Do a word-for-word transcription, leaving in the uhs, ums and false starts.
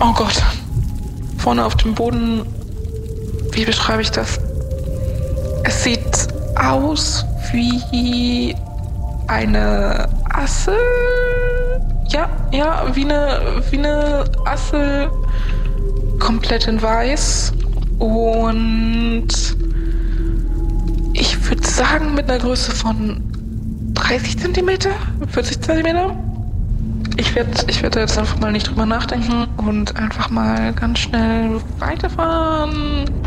Oh Gott. Vorne auf dem Boden, wie beschreibe ich das? Es sieht aus wie eine Assel. Ja, ja, wie eine, wie eine Assel, komplett in weiß. Und ich würde sagen mit einer Größe von dreißig Zentimeter, vierzig Zentimeter. Ich werde ich werd jetzt einfach mal nicht drüber nachdenken und einfach mal ganz schnell weiterfahren.